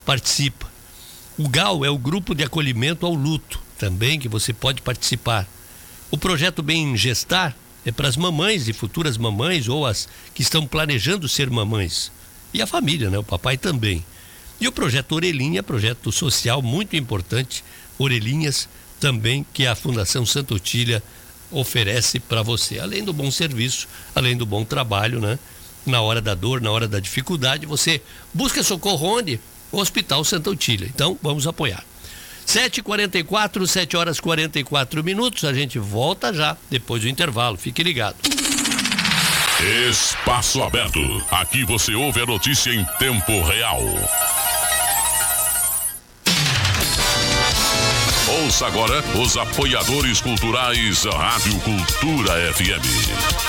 participa. O GAL é o Grupo de Acolhimento ao Luto, também que você pode participar. O projeto Bem Gestar é para as mamães e futuras mamães ou as que estão planejando ser mamães. E a família, né? O papai também. E o projeto Orelhinha, projeto social muito importante, Orelhinhas também, que a Fundação Santa Otília oferece para você. Além do bom serviço, além do bom trabalho, né? Na hora da dor, na hora da dificuldade, você busca socorro onde? O Hospital Santa Otília. Então, vamos apoiar. 7h44, 7h44, a gente volta já, depois do intervalo. Fique ligado. Espaço Aberto. Aqui você ouve a notícia em tempo real. Ouça agora os apoiadores culturais Rádio Cultura FM.